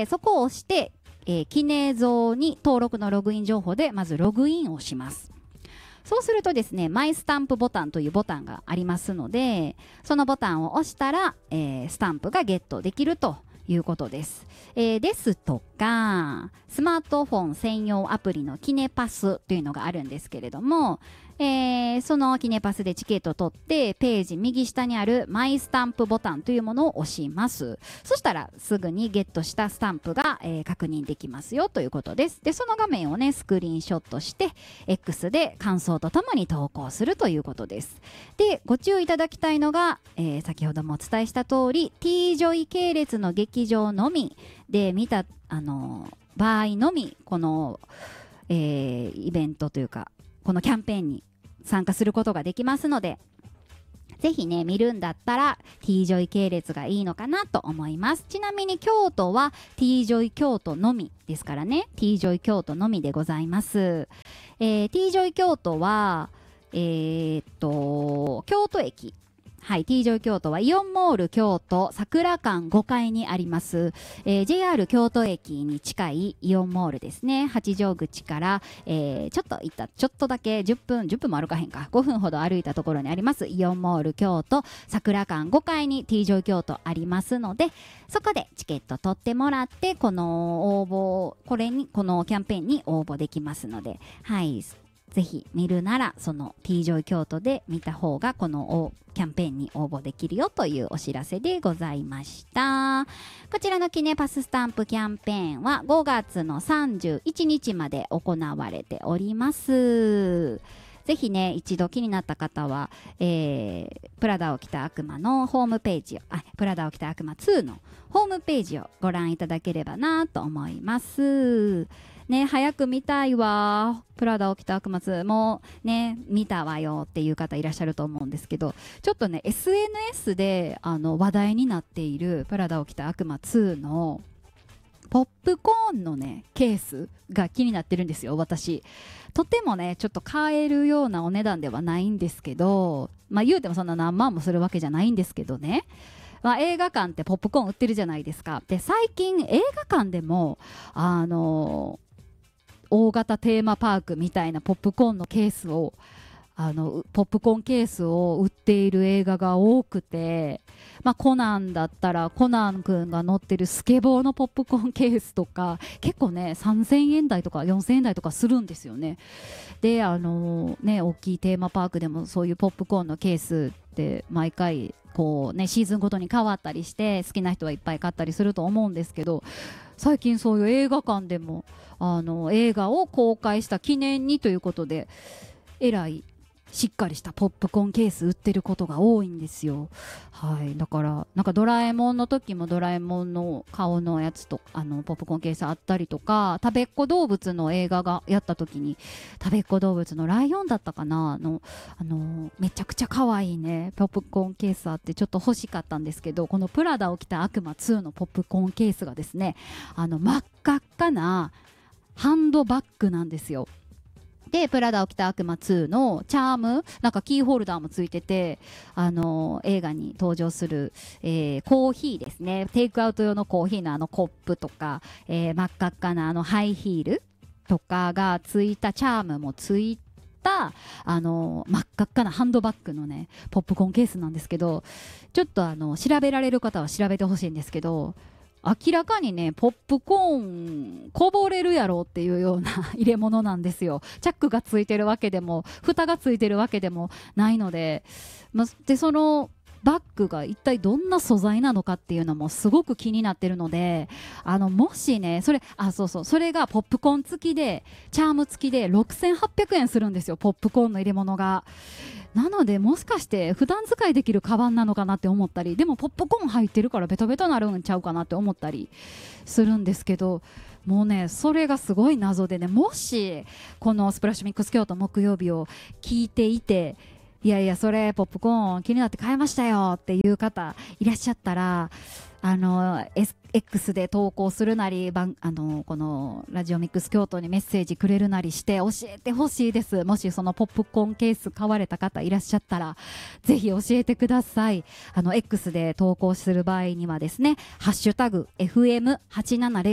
でそこを押して、記念像に登録のログイン情報でまずログインをします。そうするとですね、マイスタンプボタンというボタンがありますので、そのボタンを押したら、スタンプがゲットできるということです。ですとか、スマートフォン専用アプリのキネパスというのがあるんですけれども、そのキネパスでチケットを取ってページ右下にあるマイスタンプボタンというものを押します。そしたらすぐにゲットしたスタンプが、確認できますよということです。でその画面をねスクリーンショットして X で感想とともに投稿するということです。でご注意いただきたいのが、先ほどもお伝えした通り T ジョイ系列の劇場のみで見た場合のみこの、イベントというかこのキャンペーンに参加することができますので、ぜひね見るんだったら T ジョイ系列がいいのかなと思います。ちなみに京都は T ジョイ京都のみですからね、 T ジョイ京都のみでございます。T ジョイ京都は京都駅、はい、T ジョイ京都はイオンモール京都桜館5階にあります、JR 京都駅に近いイオンモールですね。八丈口から、ちょっとだけ10分も歩かへんか5分ほど歩いたところにありますイオンモール京都桜館5階に T ジョイ京都ありますので、そこでチケット取ってもらってこのこのキャンペーンに応募できますので、はいぜひ見るならその T ジョイ京都で見た方がこのキャンペーンに応募できるよというお知らせでございました。こちらのキネパススタンプキャンペーンは5月の31日まで行われております。ぜひね一度気になった方は、プラダを着た悪魔のホームページをプラダを着た悪魔2のホームページをご覧いただければなと思いますね。早く見たいわ、プラダを着た悪魔2もね見たわよっていう方いらっしゃると思うんですけど、ちょっとね SNS で話題になっているプラダを着た悪魔2のポップコーンのねケースが気になってるんですよ。私とてもねちょっと買えるようなお値段ではないんですけど、言うてもそんな何万もするわけじゃないんですけどね、映画館ってポップコーン売ってるじゃないですか。で最近映画館でも大型テーマパークみたいなポップコーンのケースをポップコーンケースを売っている映画が多くて、コナンだったらコナン君が乗ってるスケボーのポップコーンケースとか結構ね3000円台とか4000円台とかするんですよね。で大きいテーマパークでもそういうポップコーンのケースって毎回こうねシーズンごとに変わったりして好きな人はいっぱい買ったりすると思うんですけど、最近そういう映画館でも映画を公開した記念にということでえらいしっかりしたポップコーンケース売ってることが多いんですよ。はい、だからなんかドラえもんの時もドラえもんの顔のやつとポップコーンケースあったりとか、たべっ子動物の映画がやった時にたべっ子動物のライオンだったかなめちゃくちゃ可愛いねポップコーンケースあってちょっと欲しかったんですけど、このプラダを着た悪魔2のポップコーンケースがですね真っ赤っかなハンドバッグなんですよ。でプラダを着た悪魔2のチャームなんかキーホルダーもついてて映画に登場する、コーヒーですね、テイクアウト用のコーヒーのコップとか、真っ赤っかなハイヒールとかがついたチャームもついた真っ赤っかなハンドバッグのねポップコーンケースなんですけど、ちょっと調べられる方は調べてほしいんですけど、明らかにねポップコーンこぼれるやろっていうような入れ物なんですよ。チャックがついてるわけでも蓋がついてるわけでもないので、でそのバッグが一体どんな素材なのかっていうのもすごく気になってるのでもしねそれがポップコーン付きでチャーム付きで6800円するんですよ、ポップコーンの入れ物が。なのでもしかして普段使いできるカバンなのかなって思ったり、でもポップコーン入ってるからベトベトなるんちゃうかなって思ったりするんですけど、もうねそれがすごい謎でね、もしこのスプラッシュミックス京都木曜日を聞いていていやいやそれポップコーン気になって買いましたよっていう方いらっしゃったらX で投稿するなりこのラジオミックス京都にメッセージくれるなりして教えてほしいです。もしそのポップコーンケース買われた方いらっしゃったらぜひ教えてください。X で投稿する場合にはですねハッシュタグ FM870